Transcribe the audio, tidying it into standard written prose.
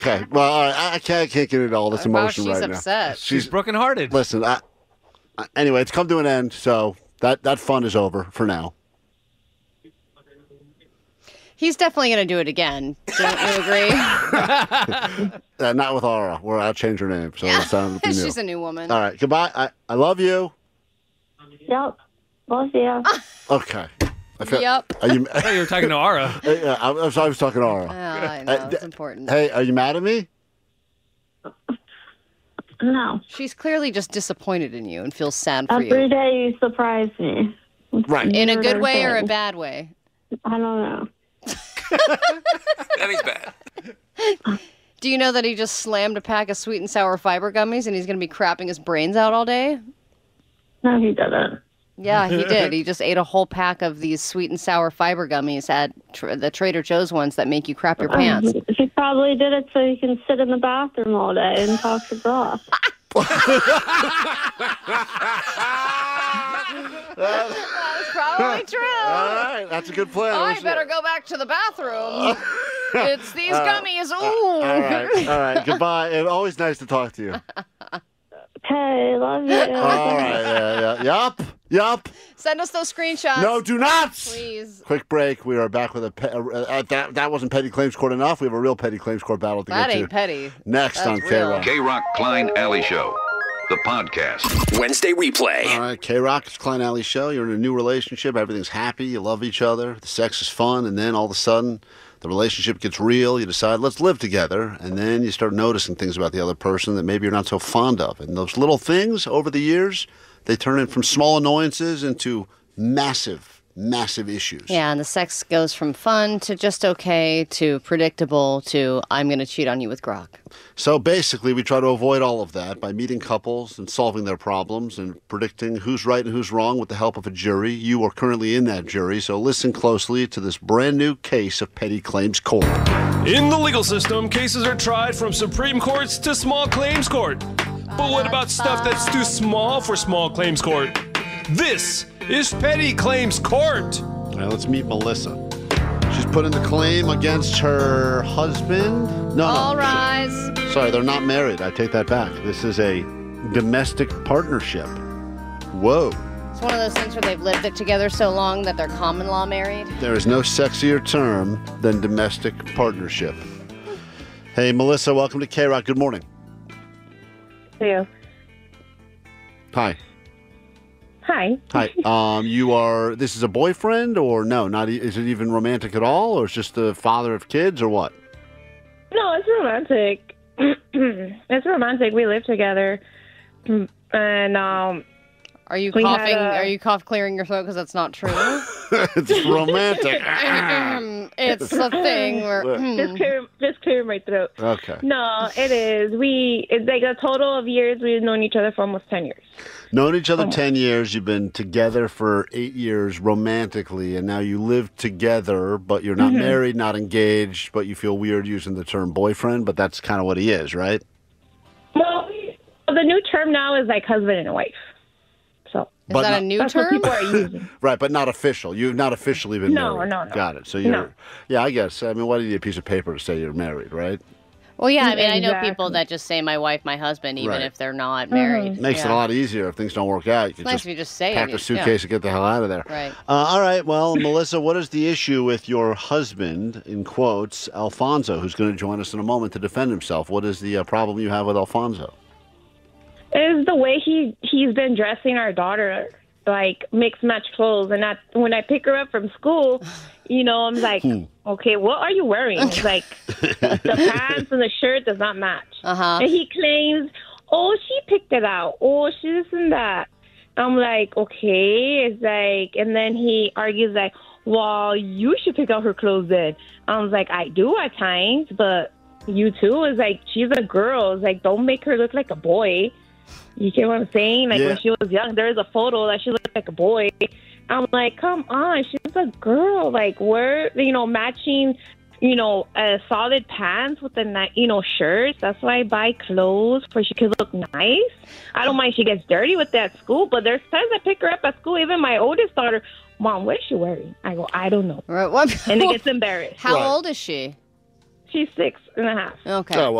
Okay. Well, all right. I can't get into all this emotion right now. She's upset. She's brokenhearted. Listen, anyway, it's come to an end, so that fun is over for now. He's definitely going to do it again. Don't you agree? Not with Aura. I'll change her name. So She's a new woman. All right. Goodbye. I love you. Yep. Love you. Okay. Yep. Are you? I thought you were talking to Aura. Yeah, I was talking to Aura. I know. It's important. Hey, are you mad at me? No. She's clearly just disappointed in you and feels sad for Every you. day you surprise me. Right. In a good way or a bad way? I don't know. That means bad. Do you know that he just slammed a pack of sweet and sour fiber gummies and he's going to be crapping his brains out all day? No, he didn't. Yeah, he did. He just ate a whole pack of these sweet and sour fiber gummies at the Trader Joe's ones that make you crap your pants. He probably did it so he can sit in the bathroom all day and talk to God. That's probably true. All right. That's a good plan. I better go back to the bathroom. It's these gummies. Ooh. All right. Goodbye. And always nice to talk to you. Hey, love you. All right. Yeah. Yup. Send us those screenshots. No, do not. Please. Quick break. We are back with that wasn't Petty Claims Court enough. We have a real Petty Claims Court battle to That get to. ain't petty. Next That's on real. K-Rock. K-Rock Klein Alley Show, the podcast. Wednesday replay. All right, K-Rock, it's Klein Alley Show. You're in a new relationship. Everything's happy. You love each other. The sex is fun. And then all of a sudden, the relationship gets real. You decide, let's live together. And then you start noticing things about the other person that maybe you're not so fond of. And those little things over the years, they turn in from small annoyances into massive issues. Yeah, and the sex goes from fun to just okay to predictable to I'm going to cheat on you with Grok. So basically, we try to avoid all of that by meeting couples and solving their problems and predicting who's right and who's wrong with the help of a jury. You are currently in that jury, so listen closely to this brand new case of Petty Claims Court. In the legal system, cases are tried from Supreme Courts to small claims court. But what about stuff that's too small for small claims court? This is Petty Claims Court. Now let's meet Melissa. She's put in the claim against her husband. All rise. Sorry, they're not married. I take that back. This is a domestic partnership. Whoa. It's one of those things where they've lived it together so long that they're common law married. There is no sexier term than domestic partnership. Hey, Melissa, welcome to K-Rock. Good morning. you. Hi. Hi. Hi. This is a boyfriend or no? Is it even romantic at all, or it's just the father of kids or what? No, it's romantic. It's romantic. We live together. And, Are you coughing? Are you cough clearing your throat because that's not true? It's romantic. It's a thing where just clear my throat. Okay. No, it is. It's like a total of years. We've known each other for almost 10 years. Known each other 10 years. You've been together for 8 years romantically, and now you live together, but you're not married, not engaged, but you feel weird using the term boyfriend, but that's kind of what he is, right? Well, the new term now is like husband and wife. So is that a new that's term? what people are using. Right, but not official. You've not officially been married. No. Got it. So you're, yeah, I guess. I mean, why do you need a piece of paper to say you're married, right? Well, yeah, I mean, I know Exactly. people that just say my wife, my husband, even Right. if they're not married. Makes it a lot easier if things don't work out. You can nice if you just say pack it. a suitcase and get the hell out of there. Right. All right. Well, Melissa, what is the issue with your husband, in quotes, Alfonso, who's going to join us in a moment to defend himself? What is the problem you have with Alfonso? Is the way he's been dressing our daughter, like mixed match clothes, and when I pick her up from school, I'm like, okay, what are you wearing? It's like the pants and the shirt does not match. And he claims, oh, she picked it out. Oh, she this and that. I'm like, okay. It's like, and then he argues like, well, you should pick out her clothes then. I was like, I do at times, but you too. Is like, she's a girl. It's like, don't make her look like a boy. You get what I'm saying? Like when she was young, there's a photo that she looked like a boy. I'm like, come on, she's a girl. Like we're, matching, solid pants with the, shirts. That's why I buy clothes for she could look nice. I don't mind she gets dirty with that at school, but there's times I pick her up at school. Even my oldest daughter, Mom, what is she wearing? I go, I don't know. Right. And it gets embarrassed. How old is she? She's 6.5. Okay. Oh,